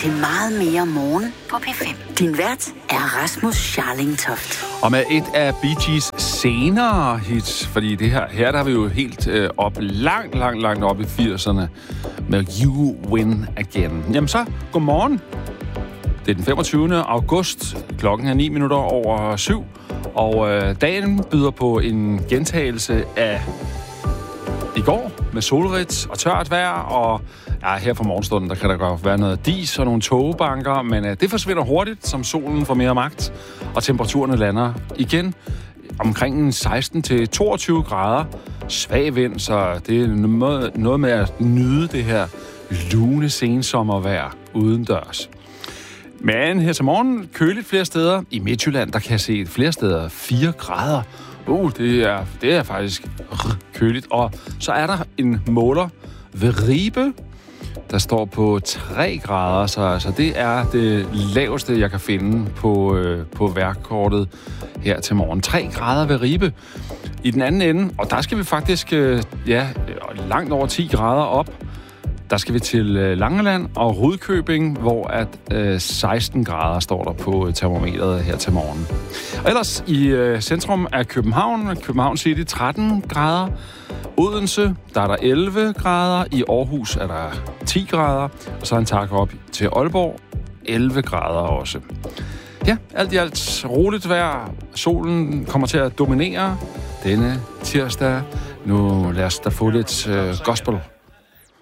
til meget mere morgen på P5. Din vært er Rasmus Scharlingtoft. Og med et af Bee Gees senere hits, fordi det her der er vi jo helt langt op i 80'erne med You Win Again. Jamen så, godmorgen. Det er den 25. august. Klokken er 7:09, og dagen byder på en gentagelse af i går med solrigt og tørt vejr, og her fra morgenstunden, der kan der godt være noget dis og nogle togbanker, men det forsvinder hurtigt, som solen får mere magt, og temperaturerne lander igen omkring 16-22 grader. Svag vind, så det er noget med at nyde det her lune sensommervejr udendørs. Men her til morgen køligt flere steder. I Midtjylland, der kan jeg se flere steder 4 grader. Det er faktisk køligt. Og så er der en måler ved Ribe, der står på 3 grader. Så det er det laveste, jeg kan finde på vejrkortet her til morgen. 3 grader ved Ribe. I den anden ende, og der skal vi faktisk langt over 10 grader op. Der skal vi til Langeland og Rudkøbing, hvor at 16 grader står der på termometeret her til morgen. Og ellers i centrum af København City, 13 grader. Odense, der er der 11 grader. I Aarhus er der 10 grader. Og så en tak op til Aalborg, 11 grader også. Ja, alt i alt roligt vejr. Solen kommer til at dominere denne tirsdag. Nu lad os da få lidt gospel.